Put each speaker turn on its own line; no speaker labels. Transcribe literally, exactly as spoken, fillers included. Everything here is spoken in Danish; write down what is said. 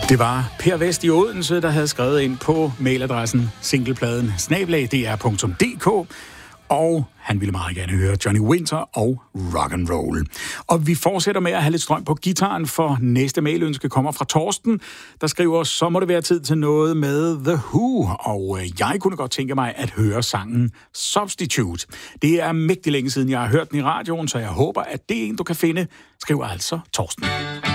Det var Per Vest i Odense, der havde skrevet ind på mailadressen singlepladen snabel-a d r punktum d k, og han ville meget gerne høre Johnny Winter og rock and roll. Og vi fortsætter med at have lidt strøm på gitaren, for næste mailønske kommer fra Torsten, der skriver, så må det være tid til noget med The Who, og jeg kunne godt tænke mig at høre sangen Substitute. Det er mægtig længe siden, jeg har hørt den i radioen, så jeg håber, at det er en, du kan finde, skriver altså Torsten.